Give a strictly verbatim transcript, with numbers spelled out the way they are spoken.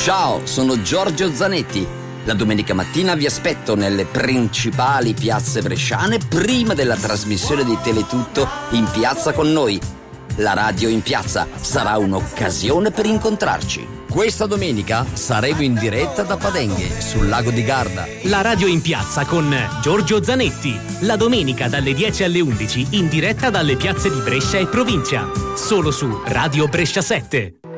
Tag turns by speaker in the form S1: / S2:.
S1: Ciao, sono Giorgio Zanetti. La domenica mattina vi aspetto nelle principali piazze bresciane prima della trasmissione di Teletutto in piazza con noi. La radio in piazza sarà un'occasione per incontrarci.
S2: Questa domenica saremo in diretta da Padenghe, sul lago di Garda.
S3: La radio in piazza con Giorgio Zanetti. La domenica dalle dieci alle undici in diretta dalle piazze di Brescia e provincia. Solo su Radio Brescia sette.